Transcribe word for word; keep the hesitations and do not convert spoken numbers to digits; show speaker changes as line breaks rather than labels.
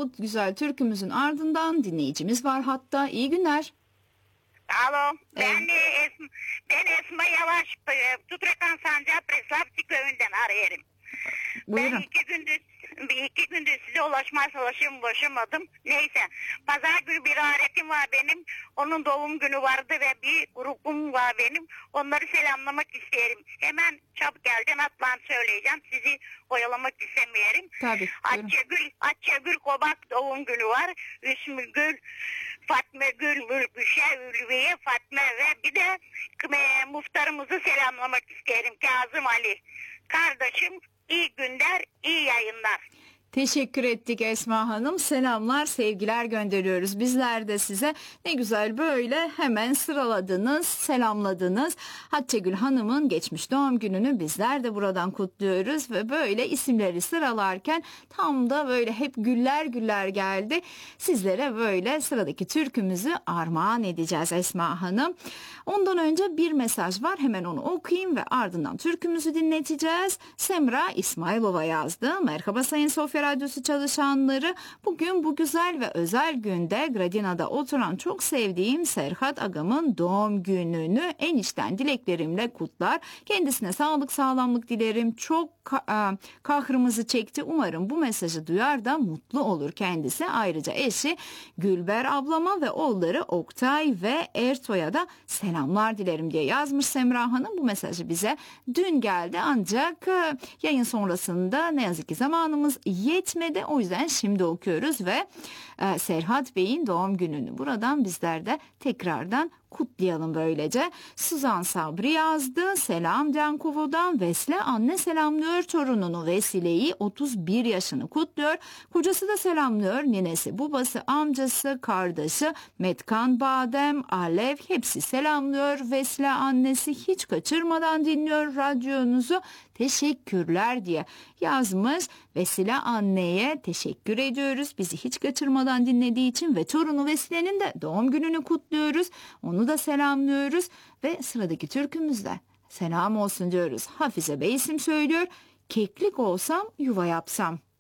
Bu güzel türkümüzün ardından dinleyicimiz var hatta. İyi günler.
Alo, ben,
Evet.
e, Esma, ben Esma Yavaş, e, Tutrekan Sancar Presapçı köyünden arıyorum.
Buyurun.
Ben iki gündür, bir iki gündür size ulaşmaya çalışıyorum, ulaşamadım. Neyse, pazar günü bir aretim var benim. Onun doğum günü vardı ve bir grubum var benim. Onları selamlamak isterim. Hemen çabuk gelden atlan söyleyeceğim. Sizi oyalamak istemiyorum.
Tabii. Buyurun.
Atçagül, Atçagül Kobak doğum günü var. Üsmü Gül, Fatma Gül, Mülküşe, Ülviye, Fatma ve bir de e, muhtarımızı selamlamak isterim. Kazım Ali. Kardeşim, iyi günler, iyi yayınlar.
Teşekkür ettik Esma Hanım. Selamlar, sevgiler gönderiyoruz. Bizler de size ne güzel böyle hemen sıraladınız, selamladınız. Hatice Hanım'ın geçmiş doğum gününü bizler de buradan kutluyoruz ve böyle isimleri sıralarken tam da böyle hep güller güller geldi. Sizlere böyle sıradaki türkümüzü armağan edeceğiz Esma Hanım. Ondan önce bir mesaj var. Hemen onu okuyayım ve ardından türkümüzü dinleteceğiz. Semra İsmailova yazdı. Merhaba Sayın Sofya Radyosu çalışanları. Bugün bu güzel ve özel günde Gradina'da oturan çok sevdiğim Serhat Agam'ın doğum gününü en içten dileklerimle kutlar. Kendisine sağlık sağlamlık dilerim. Çok ka- kahrımızı çekti. Umarım bu mesajı duyar da mutlu olur kendisi. Ayrıca eşi Gülber ablama ve oğulları Oktay ve Ertoy'a da selamlar dilerim diye yazmış Semra Hanım. Bu mesajı bize dün geldi ancak yayın sonrasında ne yazık ki zamanımız yetmedi. O yüzden şimdi okuyoruz ve e, Serhat Bey'in doğum gününü buradan bizler de tekrardan kutlayalım böylece. Suzan Sabri yazdı. Selam Cankovo'dan. Vesile anne selamlıyor torununu Vesile'yi otuz bir yaşını kutluyor. Kocası da selamlıyor. Ninesi, babası, amcası, kardeşi Metkan Badem, Alev hepsi selamlıyor. Vesile annesi hiç kaçırmadan dinliyor radyonuzu. Teşekkürler diye yazmış. Vesile anneye teşekkür ediyoruz. Bizi hiç kaçırmadan dinlediği için ve torunu Vesile'nin de doğum gününü kutluyoruz. Onu da selamlıyoruz ve sıradaki türkümüzde selam olsun diyoruz. Hafize Bey isim söylüyor. Keklik olsam yuva yapsam.